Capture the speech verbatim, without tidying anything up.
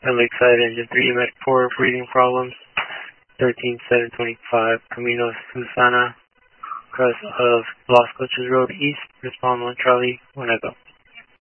at Lakeside, Engine three, Medic four, breathing problems, thirteen seven twenty-five, Camino Susana, crest of Las Coches Road East, respond one Charlie, one Echo.